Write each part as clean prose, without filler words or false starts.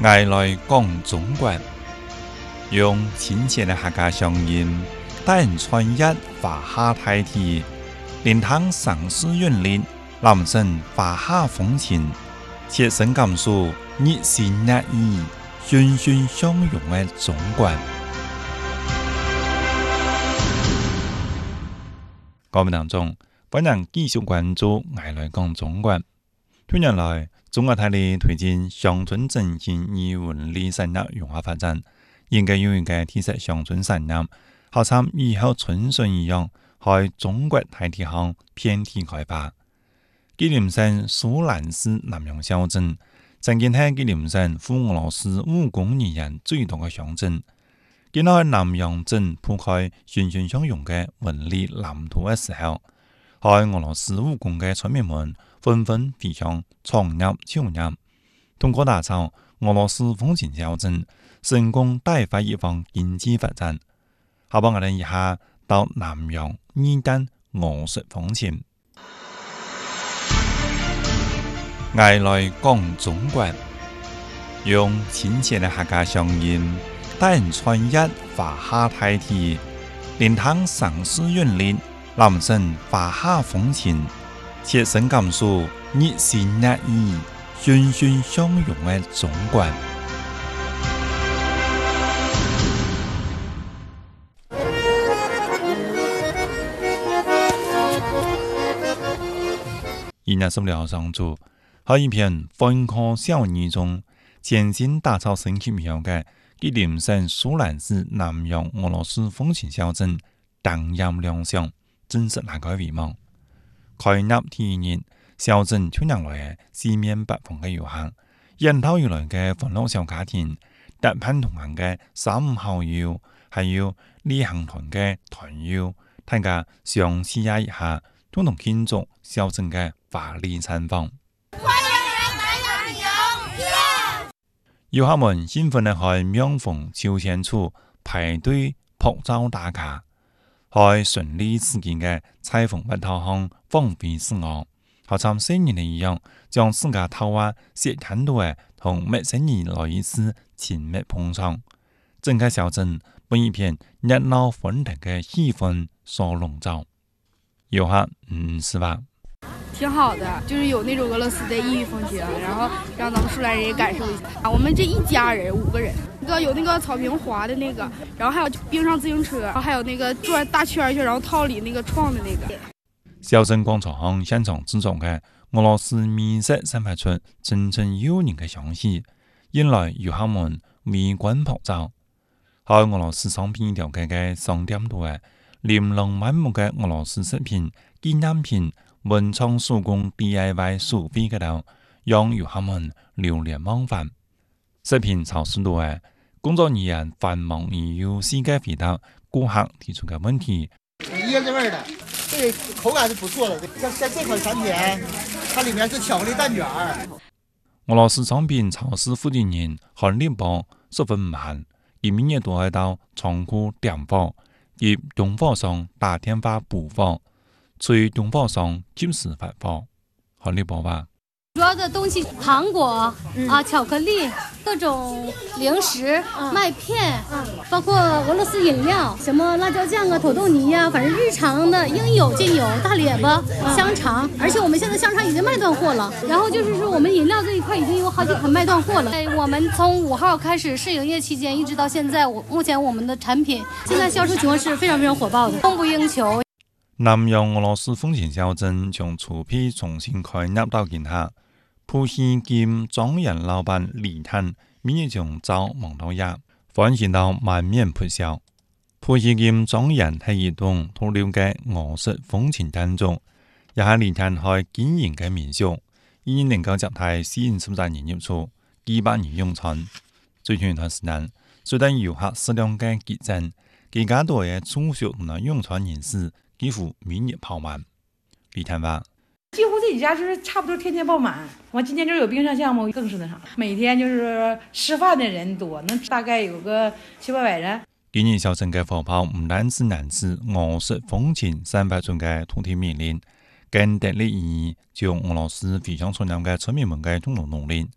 爱来讲中国，用亲切的客家乡音，带人穿越华夏大地，连通城市韵律，南城华夏风情，切身感受热情热意、欣欣向荣的中国。各位听众，欢迎继续关注爱来讲中国。近年来，中国大力推进乡村振兴与文旅产业融合发展，应该有一个提升乡村产业，好像以后春笋一样，在中国大地上遍地开花。吉林省舒兰市南阳小镇，曾经是吉林省赴俄罗斯务工人员最多的乡镇。今在南阳镇铺开欣欣向荣的文旅蓝图的时候，在俄罗斯务工的村民们纷纷飞向创业就业，通过打造俄罗斯风情小镇，成功带发一方经济发展。好，帮我们一下到南阳耳感俄式风情。爱来讲中国，用亲切的客家乡音，带人穿越华夏大地，连通城市韵律，南城华夏风情，切身感受热情热意、欣欣向荣的中国。一年受了上主，在一片风光小园中，全新打造成奇妙的吉林省舒兰市南阳俄罗斯风情小镇荡漾亮相，真是难改遗忘。开业第一日，小镇突然来四面八方的游客，人头涌来的欢乐小家庭，搭伴同行的三五好友，还有旅行团的团友，大家相视一下，共同庆祝小镇的华丽绽放。游客们兴奋地在명峰秋千处排队拍照打卡，在顺利刺激的彩虹白涛上放飞自我，好像新年一样，将自家头发写看到的同陌生人来一次亲密碰撞。整个小镇被一片热闹欢腾的气氛所笼罩。游客是吧？ 挺好的，就是有那种俄罗斯的异域风情，然后让咱们舒兰人也感受一下。我们这一家人5个人，有那个草坪滑的那个，然后还有冰上自行车，然后还有那个转大圈圈，然后套里那个创的那个。 小镇广场上现场制作的俄罗斯美食散发出层层诱人的香气，引来游客们围观拍照。在俄罗斯商品条街的商店度，琳琅满目的俄罗斯食品、纪念品、文创手工 DIY 手笔嗰度，让游客们流连忘返。食品超市度工作人员繁忙而又细致回答顾客提出的问题。 椰子味的，这个口感是不错的。像这款产品，它里面是巧克力蛋卷。 俄罗斯商品超市负责人韩立波十分唔闲，佢每日都喺度仓库点货，及中货商打电话补货。随中货商及时发货。韩立波吧。 主要的东西，糖果巧克力，各种零食、麦片，包括俄罗斯饮料，什么辣椒酱啊、土豆泥呀，反正日常的应有尽有。大列巴、香肠，而且我们现在香肠已经卖断货了。然后就是说，我们饮料这一块已经有好几款卖断货了。我们从5号开始试营业期间，一直到现在，目前我们的产品现在销售情况是非常非常火爆的，供不应求。 南阳俄罗斯风情小镇从初批重新开业到今下，浦西兼庄园老板李坦每日从早忙到夜，欢喜到满面扑笑。浦西兼庄园係一棟土料嘅俄式風情建築，也係李坦喺經營嘅民宿，已能夠接待40人入住，幾百人用餐。最近一段時間，隨着遊客數量嘅激增，幾家多嘅住宿同用餐人士幾乎每日爆滿。李坦話： 几乎这几家就是差不多天天爆满。完今天这有冰上项目，更是那啥，每天就是吃饭的人多，能大概有个700-800人。 今年小镇嘅火炮唔單止難自俄式風情散發出嘅土地魅力，更得力於將俄羅斯非常出名嘅村民們嘅共同努力。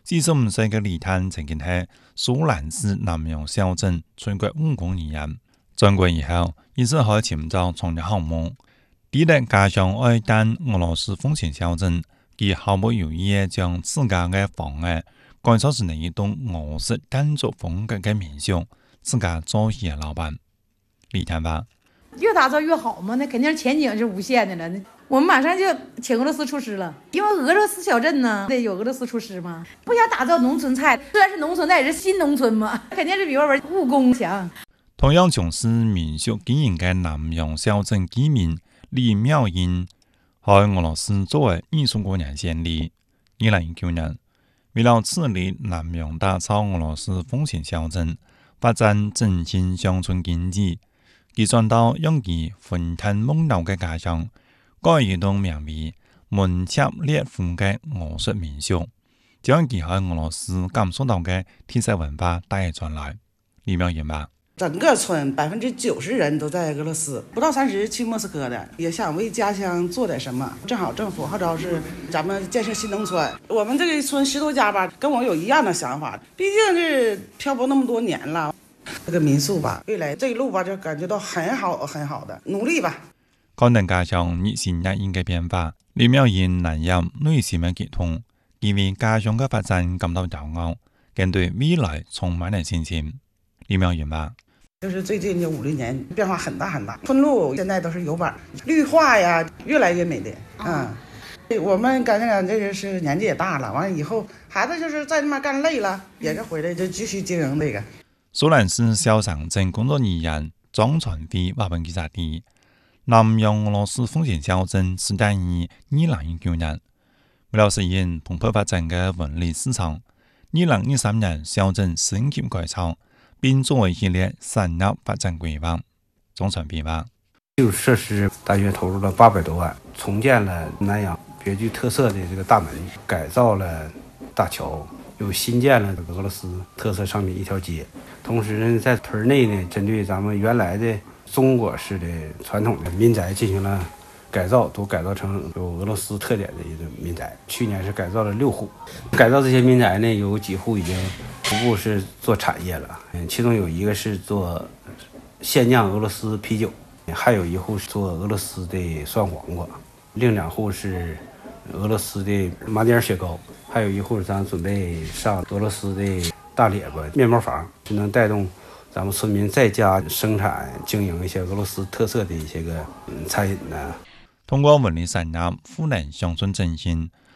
45歲嘅李探曾經喺蘇蘭市南陽小鎮全國5公里人，轉國以後，一直喺潛州創業項目。抵達家鄉愛丹俄羅斯風情小鎮，佢毫不猶豫將自家嘅房屋改造成一棟俄式建築風格嘅民宿，自家做起老闆。李探話： 越打造越好嘛，那肯定前景是无限的了。我们马上就请俄罗斯厨师了，因为俄罗斯小镇呢得有俄罗斯厨师嘛。不想打造农村菜，虽然是农村，但也是新农村嘛，肯定是比外边务工强。 同樣從事民宿經營嘅南陽小鎮居民李妙英，喺俄羅斯作為藝術姑娘先例。2019年，為了致力南陽打造俄羅斯風情小鎮，發展振興鄉村經濟，佢轉到用其奮探夢遊嘅家鄉，蓋一棟名為門切列夫嘅俄式民宿，將佢喺俄羅斯感受到嘅特色文化帶轉來。李妙英話： 整個村90%人都在俄羅斯，不到30去莫斯科的，也想為家鄉做點什麼。正好政府號召是咱們建設新農村，我們這個村10多家吧，跟我有一樣的想法。畢竟是漂泊那麼多年了，這個民宿吧，未來這一路吧就感覺到很好很好的，努力吧。 看到家鄉日新月異嘅變化，李妙英難掩內心嘅激動，佢為家鄉嘅發展感到驕傲，更對未來充滿了信心。李妙英話： 就是最近這5、6年變化很大很大，村路現在都是有板，綠化呀越來越美麗。我們感覺這是年紀也大了，完了以後孩子就是在那邊幹累了，也是回來就繼續經營這個。 蘇蘭市小城鎮工作人員張傳輝話俾記者知，南陽俄羅斯風情小鎮是誕於2019年，為了實現蓬勃發展嘅文旅市場，2023年小鎮升級改造，並作為一系列產業發展規劃。張傳輝話： 基礎設施大約投入了800多萬，重建了南陽別具特色的這個大門，改造了大橋，又新建了俄羅斯特色商品一條街。同時呢，在屯內呢，針對咱們原來的中國式的傳統的民宅進行了改造，都改造成有俄羅斯特點的一個民宅。去年是改造了6戶，改造這些民宅呢，有幾戶已經逐步是做產業了。其中有一個是做現釀俄羅斯啤酒，還有一戶是做俄羅斯的酸黃瓜，另2戶是俄羅斯的麻鯛雪糕，還有一戶咱準備上俄羅斯的大列巴面包房，就能帶動咱們村民在家生產經營一些俄羅斯特色的一些個餐飲呢。 通過文旅產業賦能鄉村振興，